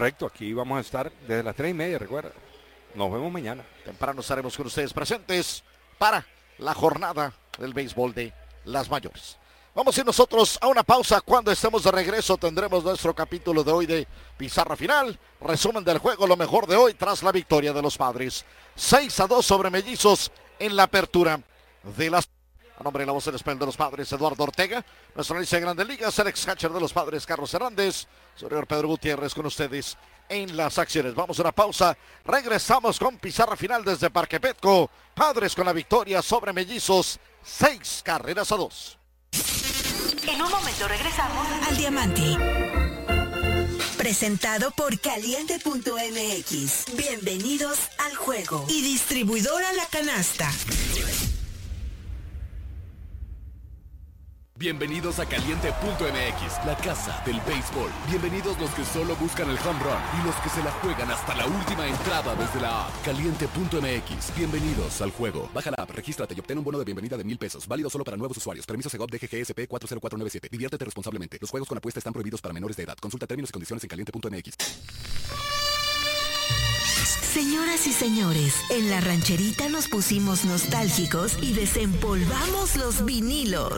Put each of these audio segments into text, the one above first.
correcto, aquí vamos a estar desde las 3:30, recuerda. Nos vemos mañana. Temprano estaremos con ustedes presentes para la jornada del béisbol de las mayores. Vamos a ir nosotros a una pausa. Cuando estemos de regreso tendremos nuestro capítulo de hoy de Pizarra Final. Resumen del juego, lo mejor de hoy tras la victoria de los Padres. 6-2 sobre Mellizos en la apertura de las... A nombre de la voz del español de los Padres, Eduardo Ortega. Nuestro analista de Grandes Ligas, el ex catcher de los Padres, Carlos Hernández. Señor Pedro Gutiérrez con ustedes en las acciones. Vamos a una pausa. Regresamos con Pizarra Final desde Parque Petco. Padres con la victoria sobre Mellizos. 6-2. En un momento regresamos al Diamante. Presentado por Caliente.mx. Bienvenidos al juego. Y distribuidora La Canasta. Bienvenidos a Caliente.mx, la casa del béisbol. Bienvenidos los que solo buscan el home run y los que se la juegan hasta la última entrada desde la app. Caliente.mx, bienvenidos al juego. Baja la app, regístrate y obtén un bono de bienvenida de $1,000. Válido solo para nuevos usuarios. Permiso Segov DGGSP 40497. Diviértete responsablemente. Los juegos con apuesta están prohibidos para menores de edad. Consulta términos y condiciones en Caliente.mx. Señoras y señores, en la rancherita nos pusimos nostálgicos y desempolvamos los vinilos.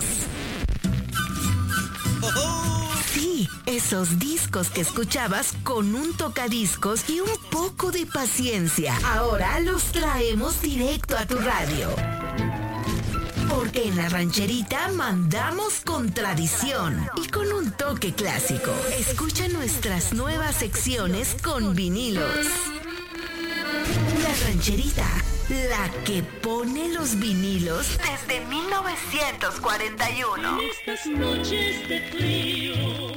Sí, esos discos que escuchabas con un tocadiscos y un poco de paciencia. Ahora los traemos directo a tu radio. Porque en la rancherita mandamos con tradición y con un toque clásico. Escucha nuestras nuevas secciones con vinilos. La rancherita, la que pone los vinilos desde 1941. En estas noches de frío.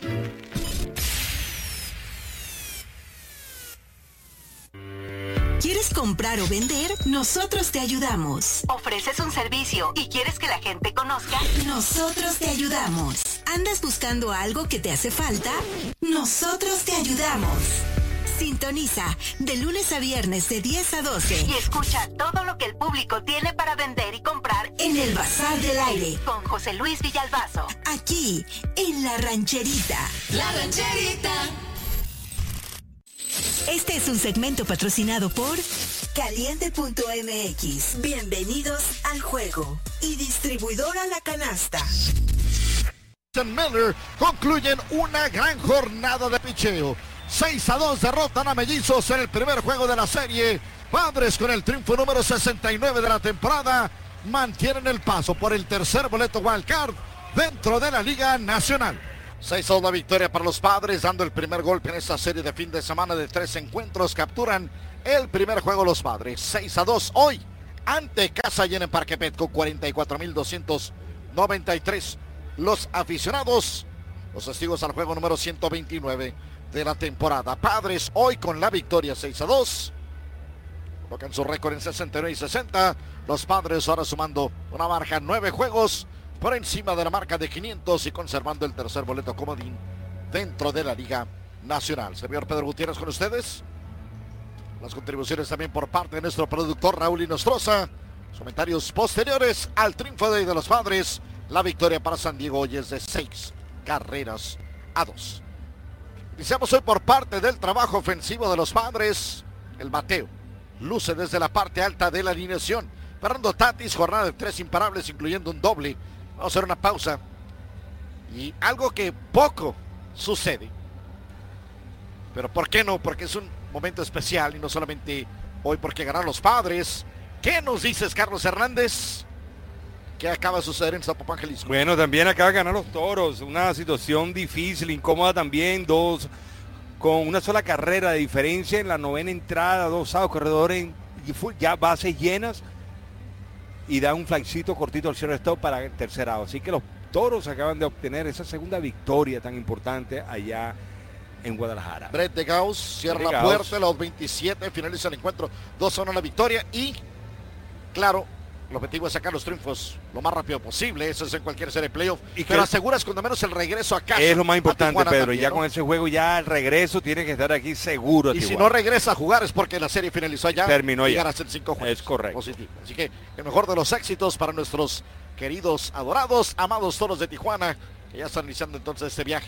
¿Quieres comprar o vender? Nosotros te ayudamos. ¿Ofreces un servicio y quieres que la gente conozca? Nosotros te ayudamos. ¿Andas buscando algo que te hace falta? Nosotros te ayudamos. Sintoniza de lunes a viernes de 10 a 12 y escucha todo lo que el público tiene para vender y comprar en el Bazar del Aire con José Luis Villalbazo. Aquí, en La Rancherita. La Rancherita. Este es un segmento patrocinado por Caliente.mx. Bienvenidos al juego. Y distribuidora La Canasta. Miller concluyen una gran jornada de picheo. 6-2 derrotan a Mellizos en el primer juego de la serie. Padres con el triunfo número 69 de la temporada mantienen el paso por el tercer boleto wildcard dentro de la Liga Nacional. 6-2 la victoria para los Padres, dando el primer golpe en esta serie de fin de semana de 3 encuentros. Capturan el primer juego los Padres. 6-2 hoy ante casa llena en Parque Petco. 44,293 los aficionados. Los testigos al juego número 129 de la temporada. Padres hoy con la victoria 6-2. Colocan su récord en 69 y 60. Los Padres ahora sumando una marca 9 juegos por encima de la marca de 500 y conservando el tercer boleto comodín dentro de la Liga Nacional. Señor Pedro Gutiérrez con ustedes. Las contribuciones también por parte de nuestro productor Raúl Inostroza. Los comentarios posteriores al triunfo de hoy de los Padres. La victoria para San Diego hoy es de 6-2. Iniciamos hoy por parte del trabajo ofensivo de los Padres. El bateo luce desde la parte alta de la alineación. Fernando Tatis, jornada de 3 imparables, incluyendo un doble. Vamos a hacer una pausa. Y algo que poco sucede. Pero ¿por qué no? Porque es un momento especial y no solamente hoy porque ganaron los Padres. ¿Qué nos dices, Carlos Hernández? ¿Qué acaba de suceder en Zapopan, Jalisco? Bueno, también acaba de ganar los Toros. Una situación difícil, incómoda también. Dos con una sola carrera de diferencia en la novena entrada. 2 outs, corredores ya bases llenas. Y da un flancito cortito al shortstop para el tercer out. Así que los Toros acaban de obtener esa segunda victoria tan importante allá en Guadalajara. Brett de Gauss cierra la puerta a los 27, finaliza el encuentro 2-1 la victoria y, claro, el objetivo es sacar los triunfos lo más rápido posible. Eso es en cualquier serie de playoff. Pero aseguras cuando menos el regreso a casa. Es lo más importante, Pedro. También, ya ¿no? con ese juego ya el regreso tiene que estar aquí seguro. Y si no regresa a jugar es porque la serie finalizó allá. Terminó ya. Llegarás en 5 juegos. Es correcto. Positivo. Así que el mejor de los éxitos para nuestros queridos, adorados, amados Toros de Tijuana, que ya están iniciando entonces este viaje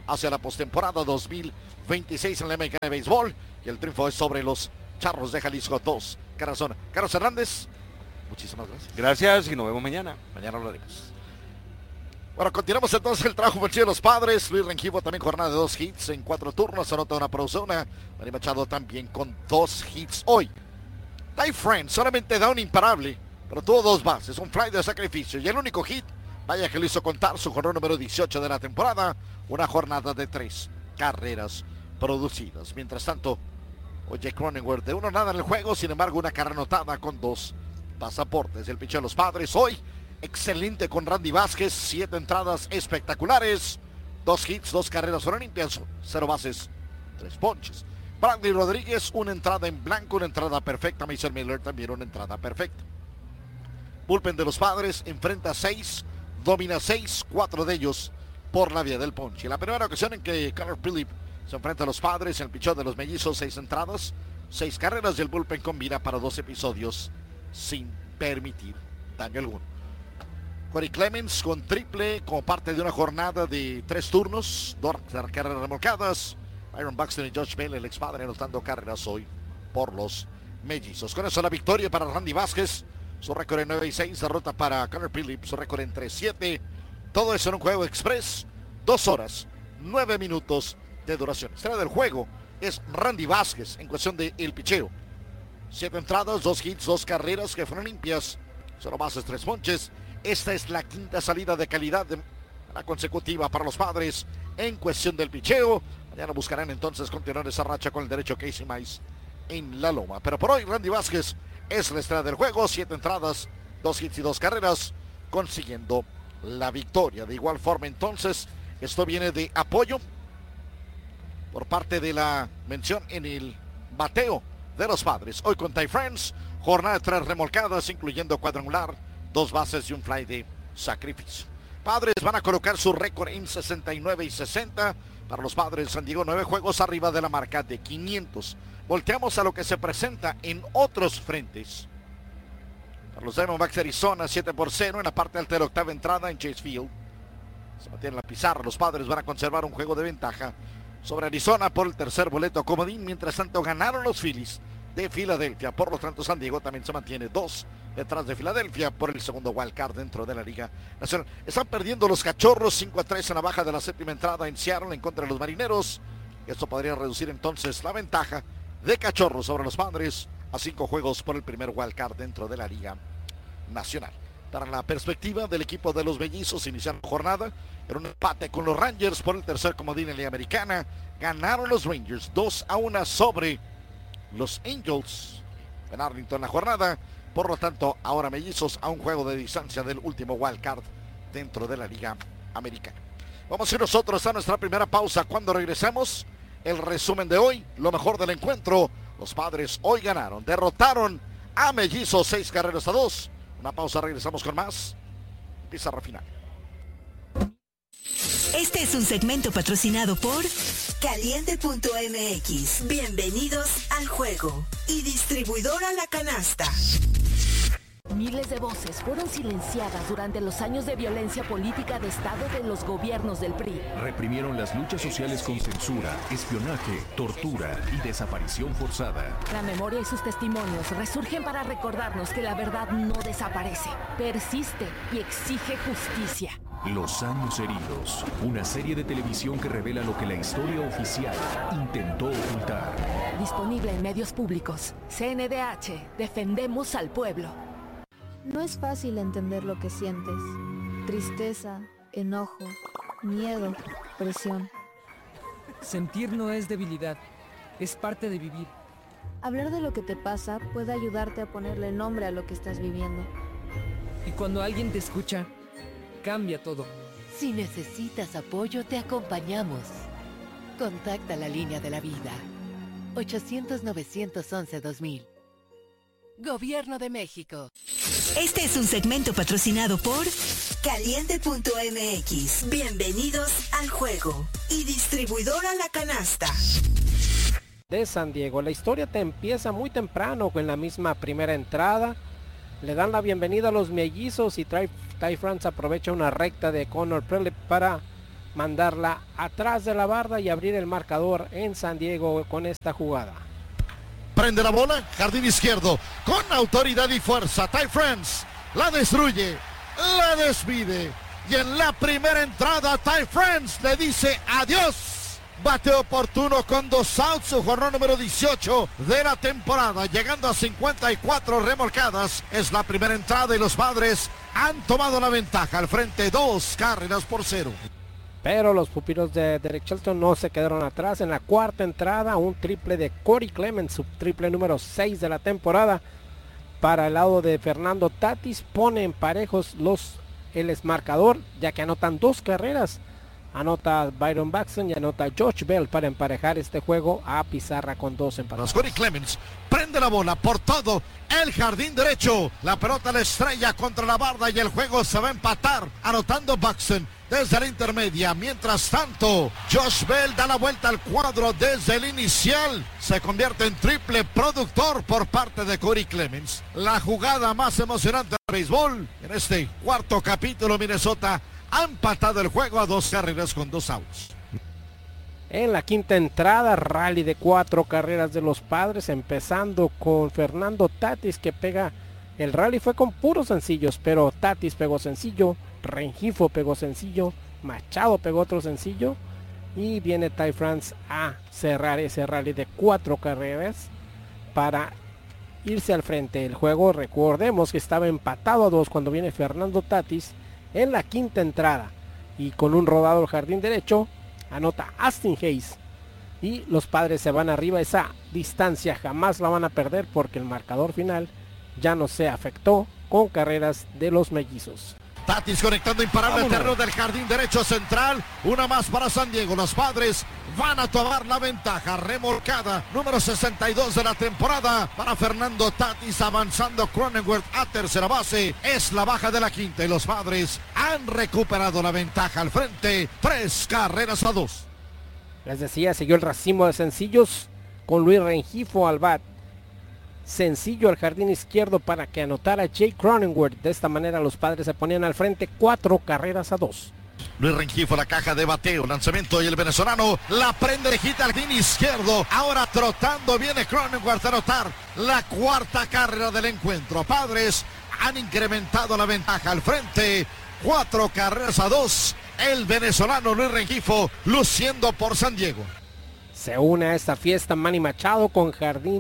hacia la postemporada 2026 en la Americana de Béisbol. Y el triunfo es sobre los Charros de Jalisco 2. Carlos Hernández, muchísimas gracias. Gracias y nos vemos mañana. Mañana hablaremos. Bueno, continuamos entonces el trabajo ofensivo de los Padres. Luis Rengifo también jornada de 2 hits en 4 turnos. Anota una producción. Manny Machado también con 2 hits hoy. Ty France solamente da un imparable, pero tuvo 2 bases, un fly de sacrificio. Y el único hit, vaya que lo hizo contar, su jornada número 18 de la temporada. Una jornada de 3 carreras producidas. Mientras tanto, Jake Cronenworth de 1-0 en el juego. Sin embargo, una carrera anotada con 2 pasaportes. El pitcher de los Padres hoy excelente con Randy Vázquez, 7 entradas espectaculares, 2 hits, 2 carreras fueron limpias, 0 bases, 3 ponches. Bradley Rodríguez, una entrada en blanco, una entrada perfecta. Mason Miller también una entrada perfecta. Bullpen de los Padres enfrenta 6, domina 6, 4 de ellos por la vía del ponche. La primera ocasión en que Connor Phillip se enfrenta a los Padres, el pichón de los Mellizos, 6 entradas, 6 carreras y el bullpen combina para 2 episodios sin permitir daño alguno. Corey Clemens con triple como parte de una jornada de 3 turnos, 2 carreras remolcadas. Byron Buxton y Josh Bell, el ex padre, anotando carreras hoy por los Mellizos. Con eso la victoria para Randy Vázquez, su récord en 9-6, derrota para Connor Phillip, su récord en 3-7. Todo eso en un juego express, 2 horas, 9 minutos de duración. Estrella del juego es Randy Vázquez en cuestión de el picheo. 7 entradas, 2 hits, 2 carreras que fueron limpias, 0 bases, 3 ponches. Esta es la 5ª salida de calidad de la consecutiva para los Padres en cuestión del picheo. Mañana buscarán entonces continuar esa racha con el derecho Casey Mize en la loma. Pero por hoy Randy Vázquez es la estrella del juego. 7 entradas, 2 hits y 2 carreras, consiguiendo la victoria. De igual forma entonces, esto viene de apoyo por parte de la mención en el bateo de los Padres. Hoy con Ty France, jornada de 3 remolcadas, incluyendo cuadrangular, 2 bases y un fly de sacrificio. Padres van a colocar su récord en 69-60. Para los Padres San Diego, 9 juegos arriba de la marca de 500. Volteamos a lo que se presenta en otros frentes. Para los Diamondbacks de Arizona, 7-0 en la parte alta de la 8ª entrada en Chase Field. Se mantiene la pizarra. Los Padres van a conservar un juego de ventaja sobre Arizona por el tercer boleto comodín. Mientras tanto, ganaron los Phillies de Filadelfia. Por lo tanto, San Diego también se mantiene 2 detrás de Filadelfia por el segundo wildcard dentro de la Liga Nacional. Están perdiendo los Cachorros 5-3 en la baja de la 7ª entrada en Seattle en contra de los Marineros. Esto podría reducir entonces la ventaja de Cachorros sobre los Padres a 5 juegos por el primer wildcard dentro de la Liga Nacional. Para la perspectiva del equipo de los Mellizos, iniciaron la jornada en un empate con los Rangers por el tercer comodín en la Liga Americana. Ganaron los Rangers 2-1 sobre los Angels en Arlington la jornada. Por lo tanto, ahora Mellizos a un juego de distancia del último wildcard dentro de la Liga Americana. Vamos a ir nosotros a nuestra primera pausa. Cuando regresemos, el resumen de hoy, lo mejor del encuentro. Los Padres hoy ganaron, derrotaron a Mellizos 6-2. Una pausa, regresamos con más. Pizarra final. Este es un segmento patrocinado por Caliente.mx. Bienvenidos al juego. Y distribuidora La Canasta. Miles de voces fueron silenciadas durante los años de violencia política de Estado de los gobiernos del PRI. Reprimieron las luchas sociales con censura, espionaje, tortura y desaparición forzada. La memoria y sus testimonios resurgen para recordarnos que la verdad no desaparece, persiste y exige justicia. Los años heridos, una serie de televisión que revela lo que la historia oficial intentó ocultar. Disponible en medios públicos. CNDH, defendemos al pueblo. No es fácil entender lo que sientes. Tristeza, enojo, miedo, presión. Sentir no es debilidad, es parte de vivir. Hablar de lo que te pasa puede ayudarte a ponerle nombre a lo que estás viviendo. Y cuando alguien te escucha, cambia todo. Si necesitas apoyo, te acompañamos. Contacta la línea de la vida. 800-911-2000. Gobierno de México. Este es un segmento patrocinado por Caliente.mx. Bienvenidos al juego. Y distribuidora La Canasta. De San Diego, la historia te empieza muy temprano con la misma primera entrada. Le dan la bienvenida a los Mellizos y Ty France aprovecha una recta de Connor Phillip para mandarla atrás de la barda y abrir el marcador en San Diego con esta jugada. Prende la bola, jardín izquierdo, con autoridad y fuerza. Ty France la destruye, la despide. Y en la primera entrada, Ty France le dice adiós. Bate oportuno con 2 outs, su jornada número 18 de la temporada, llegando a 54 remolcadas. Es la primera entrada y los Padres han tomado la ventaja al frente, 2 carreras por 0. Pero los pupilos de Derek Shelton no se quedaron atrás. En la cuarta entrada, un triple de Corey Clemens, su triple número 6 de la temporada. Para el lado de Fernando Tatis, pone en parejos el marcador, ya que anotan 2 carreras. Anota Byron Buxton y anota George Bell para emparejar este juego a pizarra con 2 empatados. Corey Clemens prende la bola por todo el jardín derecho. La pelota la estrella contra la barda y el juego se va a empatar, anotando Buxton desde la intermedia. Mientras tanto, Josh Bell da la vuelta al cuadro desde el inicial. Se convierte en triple productor por parte de Corey Clemens. La jugada más emocionante del béisbol. En este cuarto capítulo, Minnesota ha empatado el juego a 2 carreras con 2 outs. En la quinta entrada, rally de 4 carreras de los Padres, empezando con Fernando Tatis, que pega. El rally fue con puros sencillos, pero Tatis pegó sencillo, Rengifo pegó sencillo, Machado pegó otro sencillo, y viene Ty France a cerrar ese rally de 4 carreras para irse al frente del juego. Recordemos que estaba empatado a 2 cuando viene Fernando Tatis en la quinta entrada, y con un rodado al jardín derecho anota Austin Hayes y los Padres se van arriba. Esa distancia jamás la van a perder porque el marcador final ya no se afectó con carreras de los mellizos. Tatis conectando imparable el terreno del jardín derecho central. Una más para San Diego. Los Padres van a tomar la ventaja. Remolcada número 62 de la temporada para Fernando Tatis, avanzando Cronenworth a tercera base. Es la baja de la quinta y los Padres han recuperado la ventaja al frente. 3 carreras a 2. Les decía, siguió el racimo de sencillos con Luis Rengifo al bat. Sencillo al jardín izquierdo para que anotara Jay Cronenworth. De esta manera los Padres se ponían al frente 4 carreras a 2. Luis Rengifo, la caja de bateo, lanzamiento y el venezolano la prende, le quita al jardín izquierdo. Ahora trotando viene Cronenworth a anotar la 4ª carrera del encuentro. Padres han incrementado la ventaja al frente 4 carreras a 2. El venezolano Luis Rengifo luciendo por San Diego. Se une a esta fiesta Manny Machado con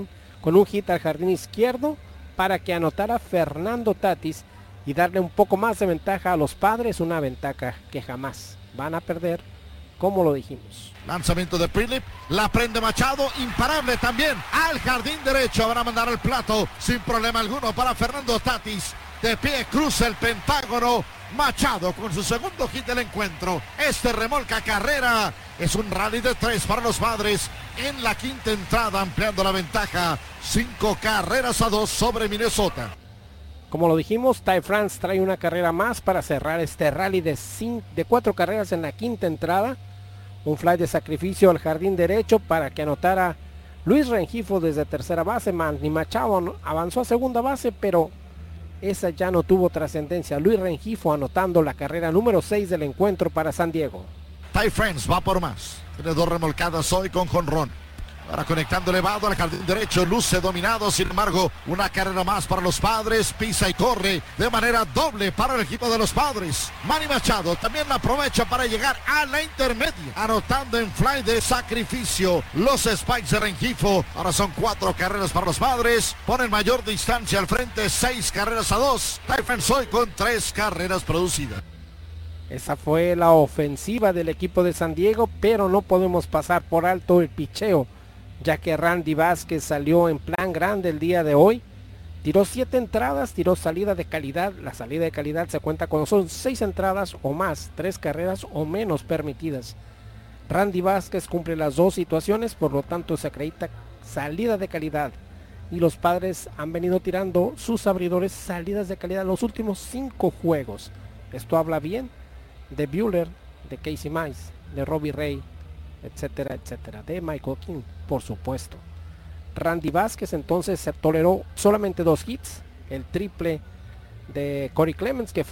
un hit al jardín izquierdo para que anotara Fernando Tatis y darle un poco más de ventaja a los Padres, una ventaja que jamás van a perder, como lo dijimos. Lanzamiento de Philip, la prende Machado, imparable también al jardín derecho. Van a mandar al plato sin problema alguno para Fernando Tatis. De pie cruza el pentágono. Machado con su segundo hit del encuentro. Este remolca carrera. Es un rally de 3 para los Padres en la quinta entrada, ampliando la ventaja 5 carreras a 2 sobre Minnesota. Como lo dijimos, Ty France trae una carrera más para cerrar este rally de 4 carreras en la quinta entrada. Un fly de sacrificio al jardín derecho para que anotara Luis Rengifo desde tercera base. Manny Machado avanzó a segunda base, pero esa ya no tuvo trascendencia. Luis Rengifo anotando la carrera número 6 del encuentro para San Diego. Ty France va por más. Tiene 2 remolcadas hoy con jonrón. Ahora conectando elevado al jardín derecho, luce dominado, sin embargo, una carrera más para los Padres, pisa y corre de manera doble para el equipo de los Padres. Manny Machado también la aprovecha para llegar a la intermedia, anotando en fly de sacrificio los Spikes de Rengifo. Ahora son 4 carreras para los Padres, ponen mayor distancia al frente, 6 carreras a 2. Ty France hoy con 3 carreras producidas. Esa fue la ofensiva del equipo de San Diego, pero no podemos pasar por alto el picheo, ya que Randy Vázquez salió en plan grande el día de hoy. Tiró 7 entradas, tiró salida de calidad. La salida de calidad se cuenta cuando son 6 entradas o más, 3 carreras o menos permitidas. Randy Vázquez cumple las 2 situaciones, por lo tanto se acredita salida de calidad. Y los Padres han venido tirando sus abridores salidas de calidad los últimos 5 juegos. Esto habla bien de Buehler, de Casey Mize, de Robbie Ray, etcétera, etcétera, de Michael King, por supuesto. Randy Vázquez entonces se toleró solamente 2 hits, el triple de Corey Clemens, que fue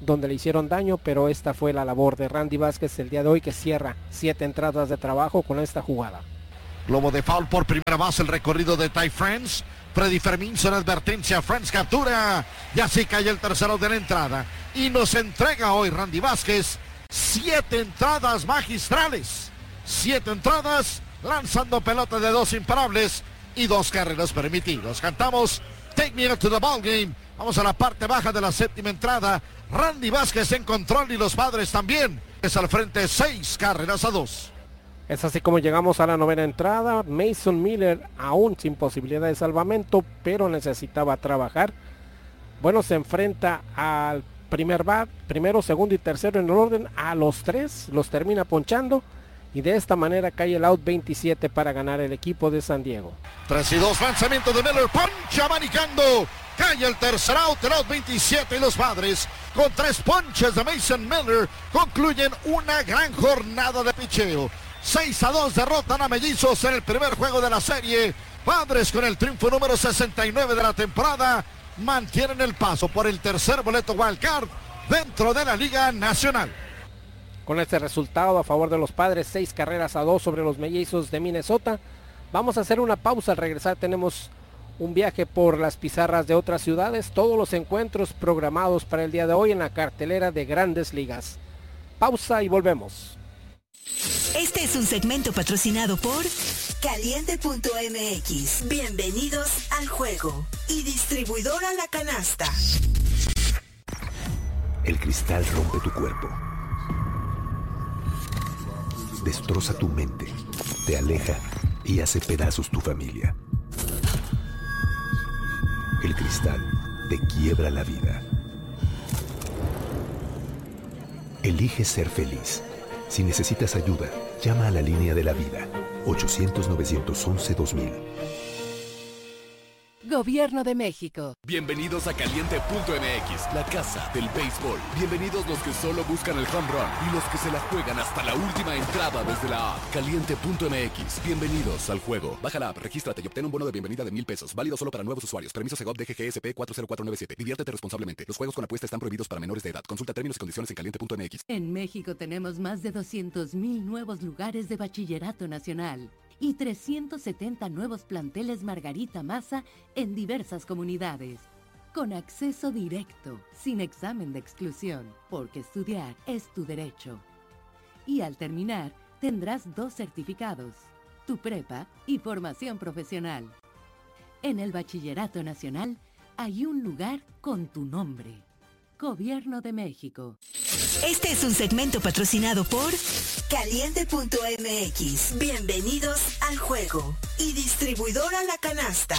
donde le hicieron daño, pero esta fue la labor de Randy Vázquez el día de hoy, que cierra 7 entradas de trabajo con esta jugada. Globo de foul por primera base, el recorrido de Ty France. Freddy Fermín, son advertencia, France captura. Y así cae el tercero de la entrada. Y nos entrega hoy Randy Vázquez 7 entradas magistrales. 7 entradas, lanzando pelota de 2 imparables y 2 carreras permitidas. Cantamos Take Me Out to the Ball Game. Vamos a la parte baja de la 7ª entrada. Randy Vázquez en control y los Padres también. Es al frente 6 carreras a 2. Es así como llegamos a la 9ª entrada. Mason Miller aún sin posibilidad de salvamento, pero necesitaba trabajar. Bueno, se enfrenta al primer bat, primero, segundo y tercero en el orden. A los 3 los termina ponchando. Y de esta manera cae el out 27 para ganar el equipo de San Diego. 3-2, lanzamiento de Miller, poncha abanicando. Cae el tercer out, el out 27 y los Padres con 3 ponches de Mason Miller concluyen una gran jornada de picheo. 6-2 derrotan a Mellizos en el primer juego de la serie. Padres con el triunfo número 69 de la temporada mantienen el paso por el tercer boleto wildcard dentro de la Liga Nacional. Con este resultado a favor de los Padres, 6 carreras a 2 sobre los Mellizos de Minnesota. Vamos a hacer una pausa. Al regresar tenemos un viaje por las pizarras de otras ciudades. Todos los encuentros programados para el día de hoy en la cartelera de Grandes Ligas. Pausa y volvemos. Este es un segmento patrocinado por Caliente.mx. Bienvenidos al juego. Y distribuidora La Canasta. El cristal rompe tu cuerpo. Destroza tu mente, te aleja y hace pedazos tu familia. El cristal te quiebra la vida. Elige ser feliz. Si necesitas ayuda, llama a la línea de la vida, 800-911-2000. Gobierno de México. Bienvenidos a Caliente.mx, la casa del béisbol. Bienvenidos los que solo buscan el home run y los que se la juegan hasta la última entrada desde la app. Caliente.mx, bienvenidos al juego. Baja la app, regístrate y obtén un bono de bienvenida de $1,000. Válido solo para nuevos usuarios. Permiso Segov DGGSP 40497. Diviértete responsablemente. Los juegos con apuesta están prohibidos para menores de edad. Consulta términos y condiciones en Caliente.mx. En México tenemos más de 200,000 nuevos lugares de bachillerato nacional y 370 nuevos planteles Margarita Maza en diversas comunidades. Con acceso directo, sin examen de exclusión, porque estudiar es tu derecho. Y al terminar, tendrás 2 certificados, tu prepa y formación profesional. En el Bachillerato Nacional hay un lugar con tu nombre. Gobierno de México. Este es un segmento patrocinado por Caliente.mx. Bienvenidos al juego. Y distribuidora La Canasta.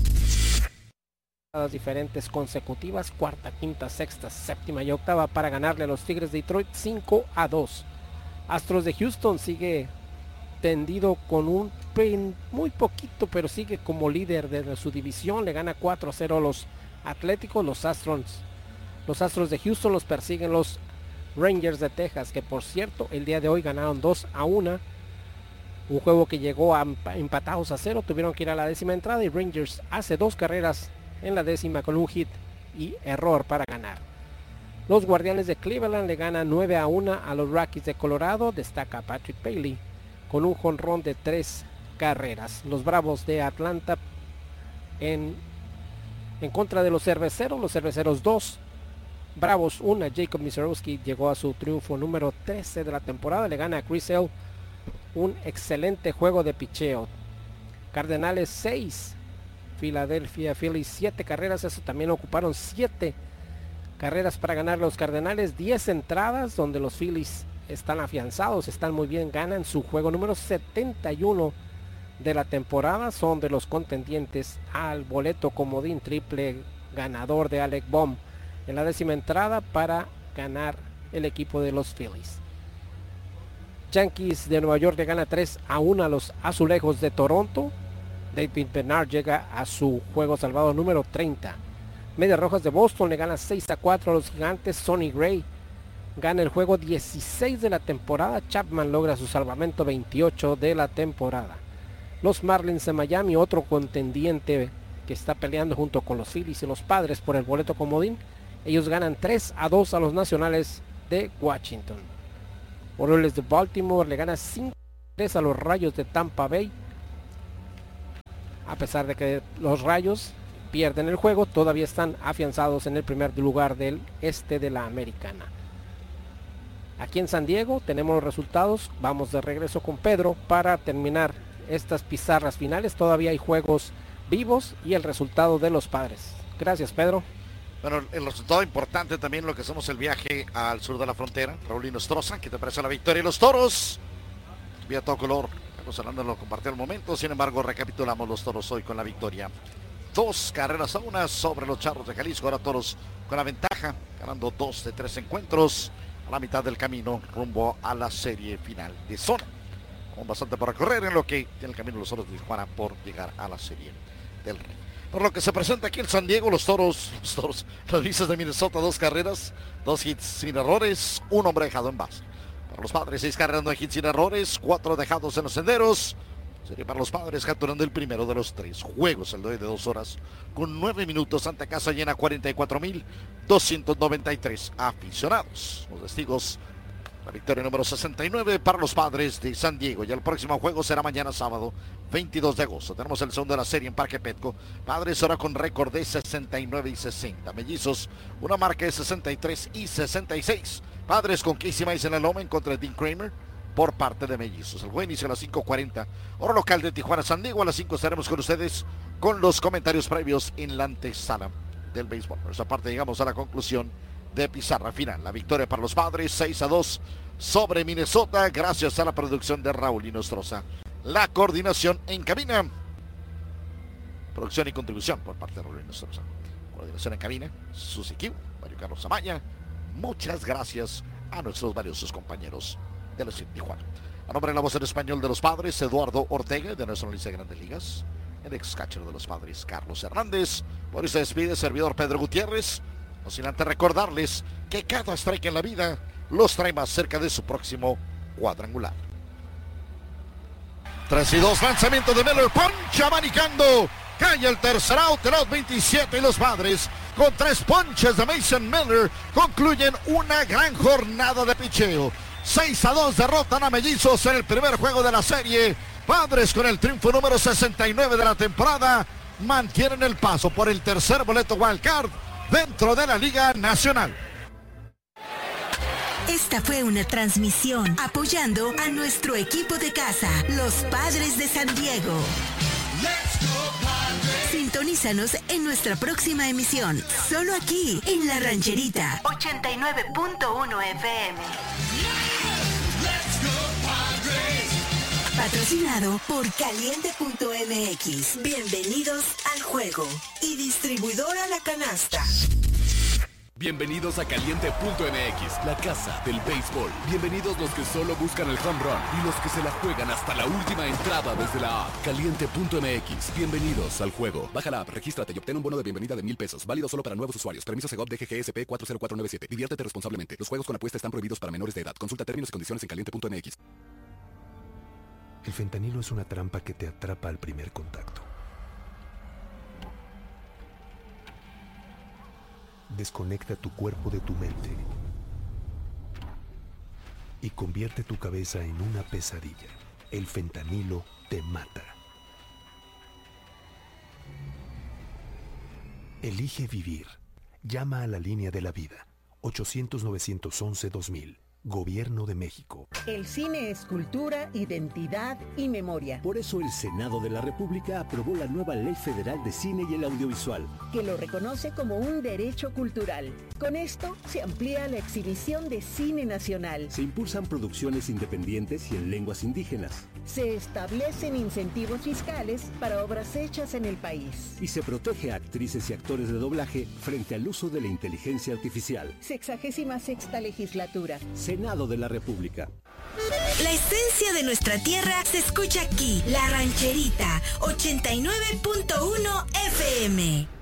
Diferentes consecutivas, cuarta, quinta, sexta, séptima y octava para ganarle a los Tigres de Detroit 5-2. Astros de Houston sigue tendido con un muy poquito, pero sigue como líder de su división. Le gana 4-0 a los Atléticos. Los Astros de Houston los persiguen los Rangers de Texas, que por cierto el día de hoy ganaron 2-1. Un juego que llegó a empatados a 0. Tuvieron que ir a la 10ª entrada y Rangers hace 2 carreras en la 10ª con un hit y error para ganar. Los Guardianes de Cleveland le ganan 9-1 a los Rockies de Colorado. Destaca Patrick Bailey con un jonrón de 3 carreras. Los Bravos de Atlanta en contra de los Cerveceros 2, Bravos 1. Jacob Misiorowski llegó a su triunfo número 13 de la temporada. Le gana a Chris Sale un excelente juego de picheo. Cardenales 6, Philadelphia Phillies 7 carreras. Eso también ocuparon 7 carreras para ganar los Cardenales. 10 entradas donde los Phillies están afianzados, están muy bien, ganan su juego número 71 de la temporada. Son de los contendientes al boleto comodín triple ganador de Alec Bohm en la 10ª entrada para ganar el equipo de los Phillies. Yankees de Nueva York le gana 3-1 a los Azulejos de Toronto. David Bernard llega a su juego salvado número 30. Medias Rojas de Boston le gana 6-4 a los Gigantes. Sonny Gray gana el juego 16 de la temporada. Chapman logra su salvamento 28 de la temporada. Los Marlins de Miami, otro contendiente que está peleando junto con los Phillies y los Padres por el boleto comodín, Ellos ganan 3-2 a los Nacionales de Washington. Orioles de Baltimore le gana 5-3 a los Rayos de Tampa Bay. A pesar de que los Rayos pierden el juego, todavía están afianzados en el primer lugar del este de la Americana. Aquí en San Diego tenemos los resultados. Vamos de regreso con Pedro para terminar estas pizarras finales. Todavía hay juegos vivos y el resultado de los Padres. Gracias, Pedro. Bueno, el resultado importante también lo que hacemos el viaje al sur de la frontera. Raúl Nostroza, ¿qué te parece la victoria? Y los Toros, vía todo color. Carlos Hernández lo compartió al momento. Sin embargo, recapitulamos los Toros hoy con la victoria. 2-1 sobre los Charros de Jalisco. Ahora Toros con la ventaja, ganando 2 de 3 encuentros. A la mitad del camino rumbo a la serie final de zona. Con bastante por recorrer en lo que tiene el camino los Toros de Tijuana por llegar a la serie del Rey. Por lo que se presenta aquí en San Diego, los Toros, los Grises de Minnesota, 2 carreras, 2 hits sin errores, 1 hombre dejado en base. Para los Padres, 6 carreras, 9 hits sin errores, 4 dejados en los senderos. Sería para los Padres capturando el primero de los 3 juegos, el de hoy de 2 horas, con 9 minutos ante casa llena, 44,293 aficionados. Los testigos, la victoria número 69 para los Padres de San Diego. Y el próximo juego será mañana sábado, 22 de agosto. Tenemos el segundo de la serie en Parque Petco. Padres ahora con récord de 69-60. Mellizos, una marca de 63-66. Padres con Casey Mize en la loma en contra de Dean Kramer por parte de Mellizos. El juego inicia a las 5:40. Hora local de Tijuana, San Diego. A las 5 estaremos con ustedes con los comentarios previos en la antesala del béisbol. Por esa parte llegamos a la conclusión de pizarra final. La victoria para los Padres, 6-2 sobre Minnesota, gracias a la producción de Raúl Nostroza. La coordinación en cabina, producción y contribución por parte de Raúl Nostroza. Coordinación en cabina, Susi Q, Mario Carlos Amaya. Muchas gracias a nuestros valiosos compañeros de la Ciudad de Tijuana. A nombre de la voz en español de los Padres, Eduardo Ortega, de nuestra lista de Grandes Ligas. El ex catcher de los Padres, Carlos Hernández. Por eso se despide servidor Pedro Gutiérrez. No sin antes recordarles que cada strike en la vida los trae más cerca de su próximo cuadrangular. 3-2, lanzamiento de Miller, poncha abanicando, cae el tercer out, el out 27 y los Padres con 3 ponches de Mason Miller concluyen una gran jornada de picheo. 6-2 derrotan a Mellizos en el primer juego de la serie. Padres con el triunfo número 69 de la temporada mantienen el paso por el tercer boleto wild card dentro de la Liga Nacional. Esta fue una transmisión apoyando a nuestro equipo de casa, los Padres de San Diego. Sintonízanos en nuestra próxima emisión, solo aquí en La Rancherita 89.1 FM. Patrocinado por Caliente.mx. Bienvenidos al juego. Y distribuidora La Canasta. Bienvenidos a Caliente.mx, la casa del béisbol. Bienvenidos los que solo buscan el home run y los que se la juegan hasta la última entrada desde la app. Caliente.mx, bienvenidos al juego. Baja la app, regístrate y obtén un bono de bienvenida de $1,000. Válido solo para nuevos usuarios. Permiso Segov DGGSP 40497. Diviértete responsablemente. Los juegos con apuesta están prohibidos para menores de edad. Consulta términos y condiciones en Caliente.mx. El fentanilo es una trampa que te atrapa al primer contacto. Desconecta tu cuerpo de tu mente y convierte tu cabeza en una pesadilla. El fentanilo te mata. Elige vivir. Llama a la línea de la vida. 800-911-2000. Gobierno de México. El cine es cultura, identidad y memoria. Por eso el Senado de la República aprobó la nueva Ley Federal de Cine y el Audiovisual, que lo reconoce como un derecho cultural. Con esto se amplía la exhibición de cine nacional. Se impulsan producciones independientes y en lenguas indígenas. Se establecen incentivos fiscales para obras hechas en el país. Y se protege a actrices y actores de doblaje frente al uso de la inteligencia artificial. 66ª legislatura. Senado de la República. La esencia de nuestra tierra se escucha aquí. La Rancherita 89.1 FM.